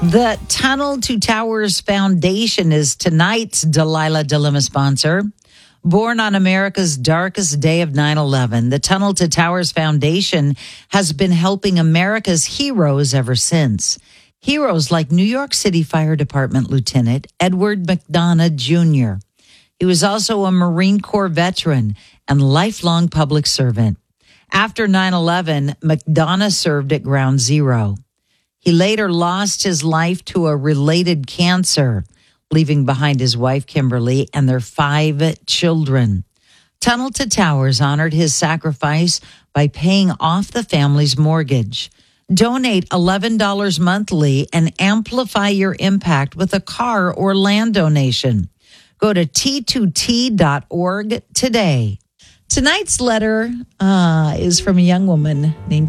The Tunnel to Towers Foundation is tonight's Delilah Dilemma sponsor. Born on America's darkest day of 9/11, the Tunnel to Towers Foundation has been helping America's heroes ever since. Heroes like New York City Fire Department Lieutenant Edward McDonough Jr. He was also a Marine Corps veteran and lifelong public servant. After 9/11, McDonough served at Ground Zero. He later lost his life to a related cancer, leaving behind his wife, Kimberly, and their 5 children. Tunnel to Towers honored his sacrifice by paying off the family's mortgage. Donate $11 monthly and amplify your impact with a car or land donation. Go to t2t.org today. Tonight's letter is from a young woman named